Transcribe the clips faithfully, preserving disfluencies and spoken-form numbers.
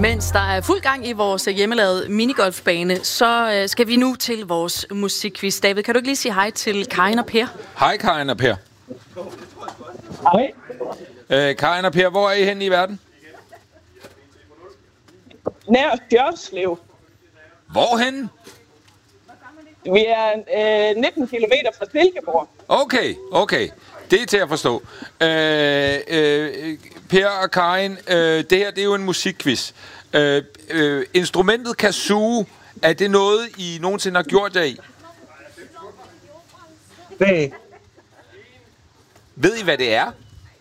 Mens der er fuld gang i vores hjemmelavede minigolfbane, så øh, skal vi nu til vores musikquiz. David, kan du ikke lige sige hej til Karin og Per? Hej Karin og Per. Hej. Øh, Karin og Per, hvor er I henne i verden? Nær Stjørslev. Hvorhenne? Vi er øh, nitten kilometer fra Silkeborg. Okay, okay. Det er til at forstå. Øh, øh, Per og Karin, øh, det her det er jo en musikquiz. Øh, øh, instrumentet kazoo, er det noget, I nogensinde har gjort jer i? Nej. Ved I, hvad det er?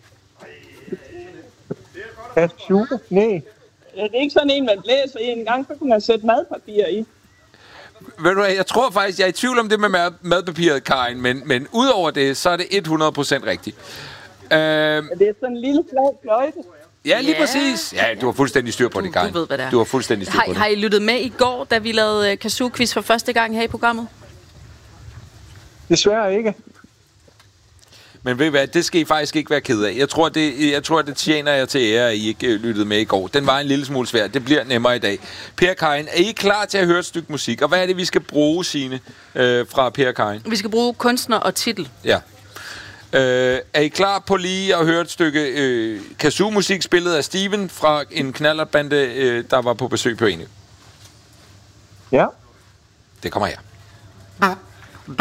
Kazoo? Nej. Det er ikke sådan en, man blæser i en gang, så kan man sætte madpapir i. Ved du hvad, jeg tror faktisk, jeg er i tvivl om det med mad- madpapiret, Karin, men, men udover det, så er det hundrede procent rigtigt. Øh, Det er sådan en lille flad fløjte. ja, lige Ja. præcis. Ja, du har fuldstændig styr på Du- det, Karin. du ved, hvad det er. Du har fuldstændig styr Har, på det. har I lyttet med i går, da vi lavede kazoo-quiz for første gang her i programmet? Desværre ikke. Men ved I hvad, det skal I faktisk ikke være ked af. Jeg tror, det, jeg tror, det tjener jer til ære, at I ikke øh, lyttede med i går. Den var en lille smule svær. Det bliver nemmere i dag. Per og Karin, er I klar til at høre et stykke musik? Og hvad er det, vi skal bruge, Signe, øh, fra Per og Karin? Vi skal bruge kunstner og titel. Ja. Øh, er I klar på lige at høre et stykke øh, kazoo-musik spillet af Steven fra en knallertbande, øh, der var på besøg på Ene? Ja. Det kommer her. Ah.